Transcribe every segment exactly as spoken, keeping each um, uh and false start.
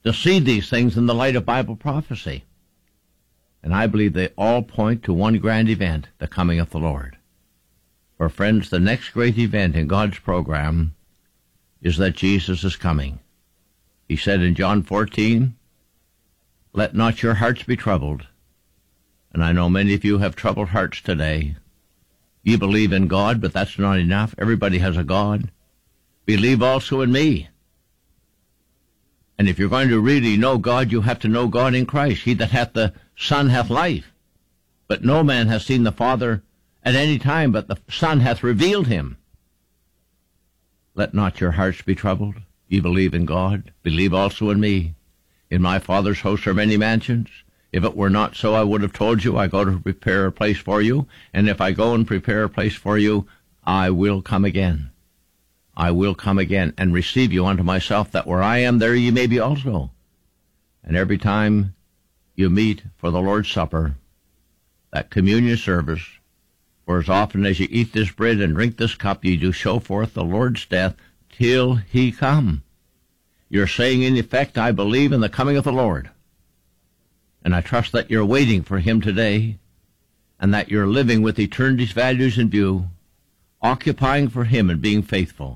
to see these things in the light of Bible prophecy. And I believe they all point to one grand event, the coming of the Lord. For friends, the next great event in God's program is that Jesus is coming. He said in John fourteen, "Let not your hearts be troubled." And I know many of you have troubled hearts today. You believe in God, but that's not enough. Everybody has a God. Believe also in me. And if you're going to really know God, you have to know God in Christ. He that hath the Son hath life. But no man hath seen the Father at any time, but the Son hath revealed him. Let not your hearts be troubled. Ye believe in God, believe also in me. In my Father's house are many mansions. If it were not so, I would have told you, I go to prepare a place for you. And if I go and prepare a place for you, I will come again. I will come again and receive you unto myself, that where I am, there ye may be also. And every time you meet for the Lord's Supper, that communion service, for as often as you eat this bread and drink this cup, ye do show forth the Lord's death till he come. You're saying, in effect, I believe in the coming of the Lord. And I trust that you're waiting for him today, and that you're living with eternity's values in view, occupying for him and being faithful.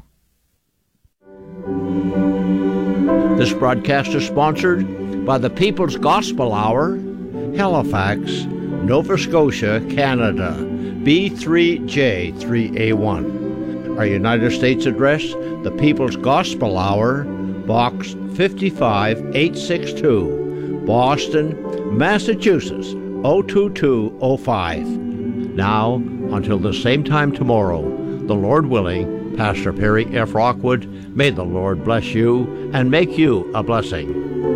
This broadcast is sponsored by the People's Gospel Hour, Halifax, Nova Scotia, Canada, B three J three A one. Our United States address, the People's Gospel Hour, Box fifty-five eight sixty-two, Boston, Massachusetts, oh two two oh five. Now, until the same time tomorrow, the Lord willing, Pastor Perry F. Rockwood, may the Lord bless you and make you a blessing.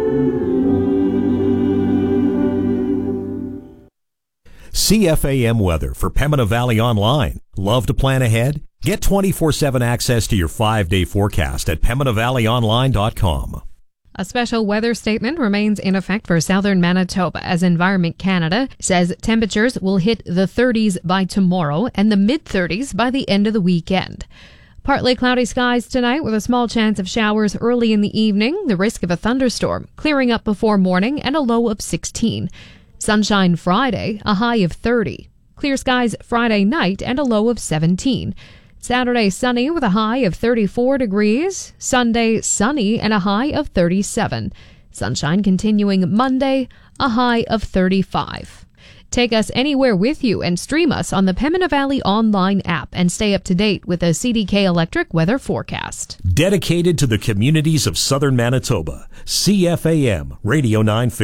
C F A M weather for Pembina Valley Online. Love to plan ahead? Get twenty-four seven access to your five-day forecast at pembina valley online dot com. A special weather statement remains in effect for southern Manitoba as Environment Canada says temperatures will hit the thirties by tomorrow and the mid-thirties by the end of the weekend. Partly cloudy skies tonight with a small chance of showers early in the evening, the risk of a thunderstorm clearing up before morning and a low of sixteen. Sunshine Friday, a high of thirty. Clear skies Friday night and a low of seventeen. Saturday sunny with a high of thirty-four degrees. Sunday sunny and a high of thirty-seven. Sunshine continuing Monday, a high of thirty-five. Take us anywhere with you and stream us on the Pembina Valley Online app and stay up to date with a C D K Electric weather forecast. Dedicated to the communities of southern Manitoba, C F A M Radio nine fifty.